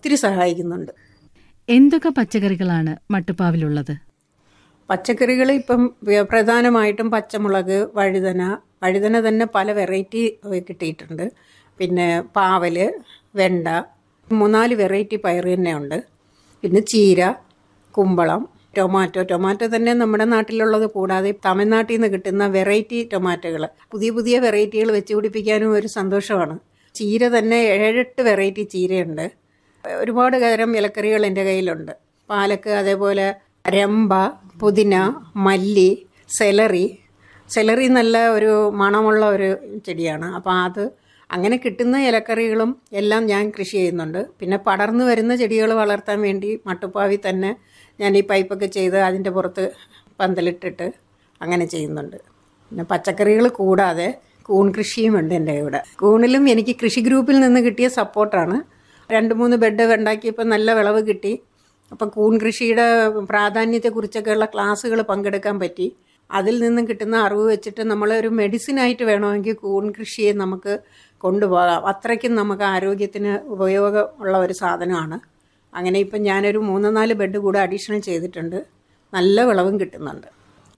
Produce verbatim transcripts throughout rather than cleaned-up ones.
ഒത്തിരി സഹായിക്കുന്നുണ്ട്. എന്തൊക്കെ പച്ചക്കറികളാണ് മട്ടുപ്പാവിലുള്ളത്? പച്ചക്കറികൾ ഇപ്പം പ്രധാനമായിട്ടും പച്ചമുളക്, വഴുതന വഴുതന തന്നെ പല വെറൈറ്റി കിട്ടിയിട്ടുണ്ട്. പിന്നെ പാവൽ, വെണ്ട, മൂന്നാല് വെറൈറ്റി പയർ തന്നെ ഉണ്ട്. പിന്നെ ചീര, കുമ്പളം, ടൊമാറ്റോ ടൊമാറ്റോ തന്നെ നമ്മുടെ നാട്ടിലുള്ളത് കൂടാതെ തമിഴ്നാട്ടിൽ നിന്ന് കിട്ടുന്ന വെറൈറ്റി ടൊമാറ്റോകൾ, പുതിയ പുതിയ വെറൈറ്റികൾ വെച്ച് പിടിപ്പിക്കാനും ഒരു സന്തോഷമാണ്. ചീര തന്നെ ഏഴെട്ട് വെറൈറ്റി ചീരയുണ്ട്. ഒരുപാട് തരം ഇലക്കറികൾ എൻ്റെ കയ്യിലുണ്ട്. പാലക്ക്, അതേപോലെ രമ്പ, പുതിന, മല്ലി, സെലറി സെലറി നല്ല ഒരു മണമുള്ള ഒരു ചെടിയാണ്. അപ്പോൾ അത് അങ്ങനെ കിട്ടുന്ന ഇലക്കറികളും എല്ലാം ഞാൻ കൃഷി ചെയ്യുന്നുണ്ട്. പിന്നെ പടർന്നു വരുന്ന ചെടികൾ വളർത്താൻ വേണ്ടി മട്ടുപ്പാവിൽ തന്നെ ഞാൻ ഈ പൈപ്പൊക്കെ ചെയ്ത് അതിൻ്റെ പുറത്ത് പന്തലിട്ടിട്ട് അങ്ങനെ ചെയ്യുന്നുണ്ട്. പിന്നെ പച്ചക്കറികൾ കൂടാതെ കൂൺ കൃഷിയുമുണ്ട് എൻ്റെ ഇവിടെ. കൂണിലും എനിക്ക് കൃഷി ഗ്രൂപ്പിൽ നിന്ന് കിട്ടിയ സപ്പോർട്ടാണ്. രണ്ട് മൂന്ന് ബെഡ് ഉണ്ടാക്കിയപ്പോൾ നല്ല വിളവ് കിട്ടി. അപ്പം കൂൺ കൃഷിയുടെ പ്രാധാന്യത്തെക്കുറിച്ചൊക്കെയുള്ള ക്ലാസ്സുകൾ പങ്കെടുക്കാൻ പറ്റി. അതിൽ നിന്നും കിട്ടുന്ന അറിവ് വെച്ചിട്ട് നമ്മളൊരു മെഡിസിനായിട്ട് വേണമെങ്കിൽ കൂൺ കൃഷിയെ നമുക്ക് കൊണ്ടുപോകാം. അത്രയ്ക്കും നമുക്ക് ആരോഗ്യത്തിന് ഉപയോഗമുള്ള ഒരു സാധനമാണ്. അങ്ങനെ ഇപ്പം ഞാനൊരു മൂന്ന് നാല് ബെഡ് കൂടെ അഡീഷണൽ ചെയ്തിട്ടുണ്ട്. നല്ല വിളവും കിട്ടുന്നുണ്ട്.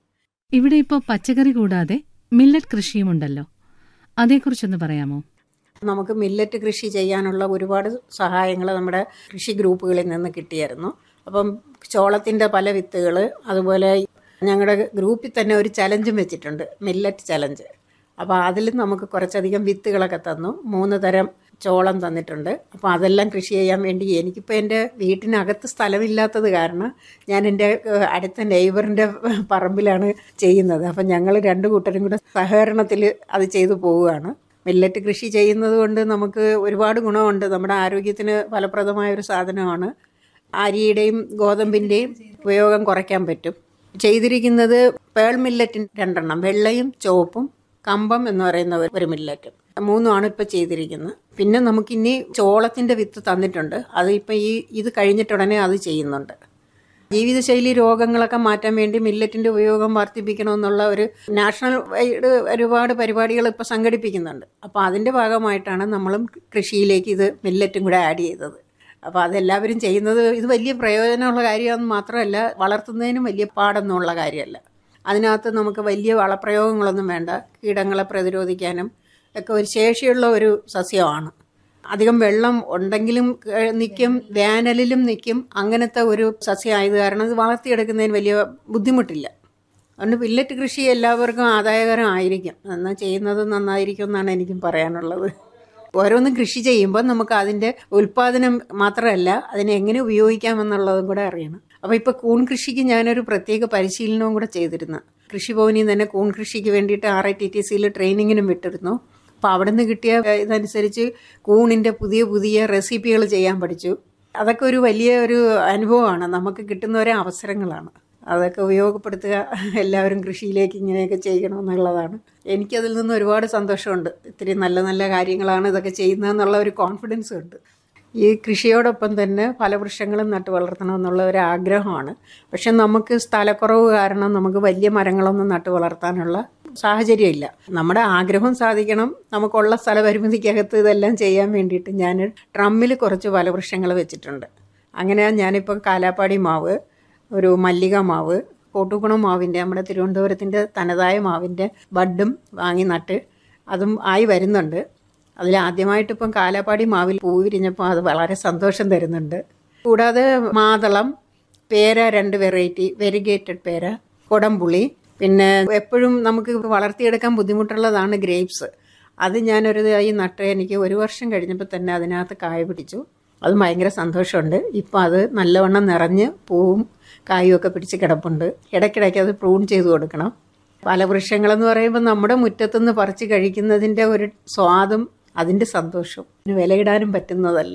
ഇവിടെ ഇപ്പോൾ പച്ചക്കറി കൂടാതെ മില്ലറ്റ് കൃഷിയുമുണ്ടല്ലോ, അതേക്കുറിച്ചൊന്ന് പറയാമോ? നമുക്ക് മില്ലറ്റ് കൃഷി ചെയ്യാനുള്ള ഒരുപാട് സഹായങ്ങൾ നമ്മുടെ കൃഷി ഗ്രൂപ്പുകളിൽ നിന്ന് കിട്ടിയായിരുന്നു. അപ്പം ചോളത്തിൻ്റെ പല വിത്തുകൾ, അതുപോലെ ഞങ്ങളുടെ ഗ്രൂപ്പിൽ തന്നെ ഒരു ചലഞ്ചും വെച്ചിട്ടുണ്ട്, മില്ലറ്റ് ചലഞ്ച്. അപ്പോൾ അതിൽ നമുക്ക് കുറച്ചധികം വിത്തുകളൊക്കെ തന്നു. മൂന്ന് തരം ചോളം തന്നിട്ടുണ്ട്. അപ്പോൾ അതെല്ലാം കൃഷി ചെയ്യാൻ വേണ്ടി എനിക്കിപ്പോൾ എൻ്റെ വീട്ടിനകത്ത് സ്ഥലമില്ലാത്തത് കാരണം ഞാൻ എൻ്റെ അടുത്ത നെയ്ബറിൻ്റെ പറമ്പിലാണ് ചെയ്യുന്നത്. അപ്പം ഞങ്ങൾ രണ്ട് കൂട്ടരും കൂടെ സഹകരണത്തിൽ അത് ചെയ്തു പോവുകയാണ്. മില്ലറ്റ് കൃഷി ചെയ്യുന്നത് കൊണ്ട് നമുക്ക് ഒരുപാട് ഗുണമുണ്ട്. നമ്മുടെ ആരോഗ്യത്തിന് ഫലപ്രദമായ ഒരു സാധനമാണ്. അരിയുടെയും ഗോതമ്പിൻ്റെയും ഉപയോഗം കുറയ്ക്കാൻ പറ്റും. ചെയ്തിരിക്കുന്നത് പേൾ മില്ലറ്റിൻ രണ്ടെണ്ണം, വെള്ളയും ചുവപ്പും, കമ്പം എന്ന് പറയുന്ന ഒരു മില്ലറ്റും, മൂന്നുമാണ് ഇപ്പോൾ ചെയ്തിരിക്കുന്നത്. പിന്നെ നമുക്കിനി ചോളത്തിൻ്റെ വിത്ത് തന്നിട്ടുണ്ട്. അത് ഇപ്പം ഈ ഇത് കഴിഞ്ഞിട്ടുടനെ അത് ചെയ്യുന്നുണ്ട്. ജീവിതശൈലി രോഗങ്ങളൊക്കെ മാറ്റാൻ വേണ്ടി മില്ലറ്റിൻ്റെ ഉപയോഗം വർദ്ധിപ്പിക്കണമെന്നുള്ള ഒരു നാഷണൽ വൈഡ് ഒരുപാട് പരിപാടികൾ ഇപ്പോൾ സംഘടിപ്പിക്കുന്നുണ്ട്. അപ്പോൾ അതിൻ്റെ ഭാഗമായിട്ടാണ് നമ്മളും കൃഷിയിലേക്ക് ഇത് മില്ലറ്റും കൂടെ ആഡ് ചെയ്തത്. അപ്പോൾ അതെല്ലാവരും ചെയ്യുന്നത് ഇത് വലിയ പ്രയോജനമുള്ള കാര്യമെന്ന് മാത്രമല്ല, വളർത്തുന്നതിനും വലിയ പാടൊന്നുമുള്ള കാര്യമല്ല. അതിനകത്ത് നമുക്ക് വലിയ വളപ്രയോഗങ്ങളൊന്നും വേണ്ട. കീടങ്ങളെ പ്രതിരോധിക്കാനും ഒക്കെ ഒരു ശേഷിയുള്ള ഒരു സസ്യമാണ്. അധികം വെള്ളം ഉണ്ടെങ്കിലും നിൽക്കും, വേനലിലും നിൽക്കും. അങ്ങനത്തെ ഒരു സസ്യമായത് കാരണം ഇത് വളർത്തിയെടുക്കുന്നതിന് വലിയ ബുദ്ധിമുട്ടില്ല. അതുകൊണ്ട് മില്ലറ്റ് കൃഷി എല്ലാവർക്കും ആദായകരമായിരിക്കും. എന്നാൽ ചെയ്യുന്നത് നന്നായിരിക്കും എന്നാണ് എനിക്കും പറയാനുള്ളത്. ഓരോന്നും കൃഷി ചെയ്യുമ്പോൾ നമുക്ക് അതിൻ്റെ ഉൽപ്പാദനം മാത്രമല്ല, അതിനെ എങ്ങനെ ഉപയോഗിക്കാമെന്നുള്ളതും കൂടെ അറിയണം. അപ്പോൾ ഇപ്പോൾ കൂൺ കൃഷിക്ക് ഞാനൊരു പ്രത്യേക പരിശീലനവും കൂടെ ചെയ്തിരുന്നു. കൃഷിഭവനിൽ തന്നെ കൂൺ കൃഷിക്ക് വേണ്ടിയിട്ട് ആർ ഐ ടി ടി സിയിൽ ട്രെയിനിങ്ങിനും വിട്ടിരുന്നു. അപ്പോൾ അവിടെ നിന്ന് കിട്ടിയ ഇതനുസരിച്ച് കൂണിൻ്റെ പുതിയ പുതിയ റെസിപ്പികൾ ചെയ്യാൻ പഠിച്ചു. അതൊക്കെ ഒരു വലിയ ഒരു അനുഭവമാണ്. നമുക്ക് കിട്ടുന്ന ഓരോ അവസരങ്ങളാണ്. അതൊക്കെ ഉപയോഗപ്പെടുത്തുക. എല്ലാവരും കൃഷിയിലേക്ക് ഇങ്ങനെയൊക്കെ ചെയ്യണമെന്നുള്ളതാണ്. എനിക്കതിൽ നിന്ന് ഒരുപാട് സന്തോഷമുണ്ട്. ഇത്തിരി നല്ല നല്ല കാര്യങ്ങളാണ് ഇതൊക്കെ ചെയ്യുന്നതെന്നുള്ള ഒരു കോൺഫിഡൻസ് ഉണ്ട്. ഈ കൃഷിയോടൊപ്പം തന്നെ ഫലവൃക്ഷങ്ങളും നട്ടു വളർത്തണമെന്നുള്ള ഒരു ആഗ്രഹമാണ്. പക്ഷെ നമുക്ക് സ്ഥലക്കുറവ് കാരണം നമുക്ക് വലിയ മരങ്ങളൊന്നും നട്ടു വളർത്താനുള്ള സാഹചര്യമില്ല. നമ്മുടെ ആഗ്രഹം സാധിക്കണം. നമുക്കുള്ള സ്ഥലപരിമിതിക്കകത്ത് ഇതെല്ലാം ചെയ്യാൻ വേണ്ടിയിട്ട് ഞാൻ ഡ്രമ്മിൽ കുറച്ച് ഫലവൃക്ഷങ്ങൾ വെച്ചിട്ടുണ്ട്. അങ്ങനെയാണ് ഞാനിപ്പം കാലാപ്പാടി മാവ്, ഒരു മല്ലിക മാവ്, കോട്ടുകുണം മാവിൻ്റെ, നമ്മുടെ തിരുവനന്തപുരത്തിൻ്റെ തനതായ മാവിൻ്റെ ബഡും വാങ്ങി നട്ട് അതും ആയി വരുന്നുണ്ട്. അതിൽ ആദ്യമായിട്ടിപ്പം കാലാപ്പാടി മാവിൽ പൂ വിരിഞ്ഞപ്പോൾ അത് വളരെ സന്തോഷം തരുന്നുണ്ട്. കൂടാതെ മാതളം, പേര, രണ്ട് വെറൈറ്റി വെരിഗേറ്റഡ് പേര, കൊടംപുളി, പിന്നെ എപ്പോഴും നമുക്ക് വളർത്തിയെടുക്കാൻ ബുദ്ധിമുട്ടുള്ളതാണ് ഗ്രേപ്സ്. അത് ഞാനൊരു തൈ നട്ട് എനിക്ക് ഒരു വർഷം കഴിഞ്ഞപ്പോൾ തന്നെ അതിനകത്ത് കായ പിടിച്ചു. അത് ഭയങ്കര സന്തോഷമുണ്ട്. ഇപ്പം അത് നല്ലവണ്ണം നിറഞ്ഞ് പൂവും കായും ഒക്കെ പിടിച്ച് കിടപ്പുണ്ട്. ഇടയ്ക്കിടയ്ക്ക് അത് പ്രൂൺ ചെയ്ത് കൊടുക്കണം. ഫലവൃക്ഷങ്ങളെന്ന് പറയുമ്പോൾ നമ്മുടെ മുറ്റത്തുനിന്ന് പറിച്ച് കഴിക്കുന്നതിൻ്റെ ഒരു സ്വാദും അതിൻ്റെ സന്തോഷവും വിലയിടാനും പറ്റുന്നതല്ല.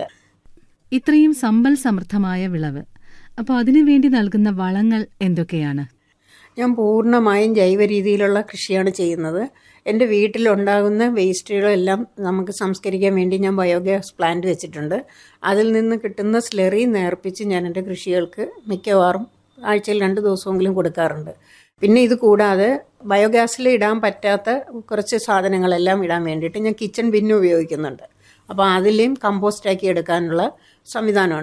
ഇത്രയും സമ്പൽ സമൃദ്ധമായ വിളവ്, അപ്പോൾ അതിനു വേണ്ടി നൽകുന്ന വളങ്ങൾ എന്തൊക്കെയാണ്? ഞാൻ പൂർണ്ണമായും ജൈവ രീതിയിലുള്ള കൃഷിയാണ് ചെയ്യുന്നത്. എൻ്റെ വീട്ടിലുണ്ടാകുന്ന വേസ്റ്റുകളെല്ലാം നമുക്ക് സംസ്കരിക്കാൻ വേണ്ടി ഞാൻ ബയോഗ്യാസ് പ്ലാന്റ് വെച്ചിട്ടുണ്ട്. അതിൽ നിന്ന് കിട്ടുന്ന സ്ലറി നേർപ്പിച്ച് ഞാൻ എൻ്റെ കൃഷികൾക്ക് മിക്കവാറും ആഴ്ചയിൽ രണ്ട് ദിവസമെങ്കിലും കൊടുക്കാറുണ്ട്. പിന്നെ ഇത് കൂടാതെ ബയോഗ്യാസിൽ ഇടാൻ പറ്റാത്ത കുറച്ച് സാധനങ്ങളെല്ലാം ഇടാൻ വേണ്ടിയിട്ട് ഞാൻ കിച്ചൺ ബിന്ന് ഉപയോഗിക്കുന്നുണ്ട്. അപ്പോൾ അതിലെയും കമ്പോസ്റ്റാക്കി എടുക്കാനുള്ള സംവിധാനമുണ്ട്.